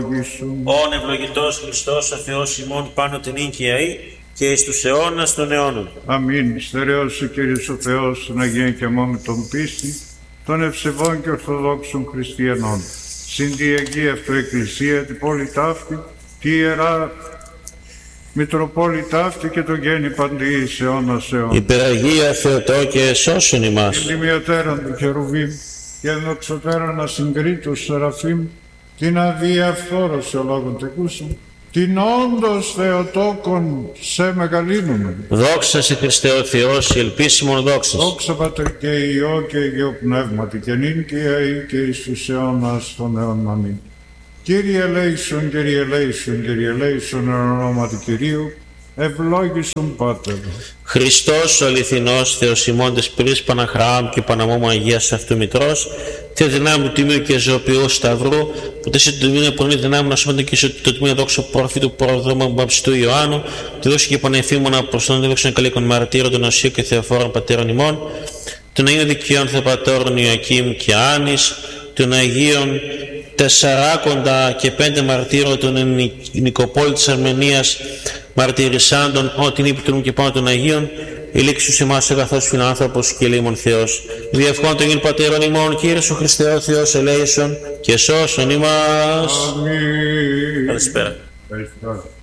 Ον ευλογητός Χριστός ο Θεός ημών πάνω την οίκαια και εις τους αιώνας των αιώνων. Αμήν. Στερεώσει Κύριος ο Θεός να γίνει και μόνο τον πίστη των ευσεβών και ορθοδόξων χριστιανών. Συν τη Αγία Αυτοεκκλησία, την πόλη ταύτη, τη Ιερά Μητροπόλητα αυτή και το γέννη παντής αιώνας αιώνας. Υπεραγία Θεοτό και σώσον ημάς. Την τιμιωτέραν του Χερουβίμ και ενδοξωτέραν ασυγκρίτους Σεραφείμ, την αδιαφθόρος ο λόγων τεκούσων, την όντως Θεοτόκον σε μεγαλύνουμε. Δόξα σε Χριστέ ο Θεός, η ελπίσιμον δόξας. Δόξα Πατρ και Υιό και Υιό Πνεύματι και νυν και αεί και εις τους αιώνας των αιώνων. Αμήν. Κύριε ελέησον, Κύριε ελέησον, Κύριε ελέησον, εν ονόματι Κυρίου, ευλόγησον Πάτερ. Χριστός ο αληθινός Θεός ημών της πρις Παναχράμ και Παναμόμου Αγίας Αυτού Μητρός, Θεό δυνάμει του Τιμίου και Ζωοποιού Σταυρού, που τέσσερι το Τιμίου πολύ δυνάμει να σώματο και το Τιμίο δόξο προφήτου προδρόμου Μπαψτού Ιωάννου, τη δόξα και πανεφήμωνα προς τον δόξο καλίκων μαρτύρων των Οσίου και Θεοφόρων Πατέρων ημών, των Αγίων Δικαιών Θεοπατώρων Ιωακήμ και Άνης, των Αγίων 40 και 5 μαρτύρων των Νικοπόλη της Αρμενίας μαρτυρισάντων ότι είναι υπηρετούν και πάνω των Αγίων, ηλίξους εμάς αγαθός φιλάνθρωπος και λίμων Θεός. Διευχών των Αγίων Πατέρων ημών, Κύριε Σου Χριστέ ο Θεός ελέησον και σώσον ημάς. Αμήν. Καλησπέρα.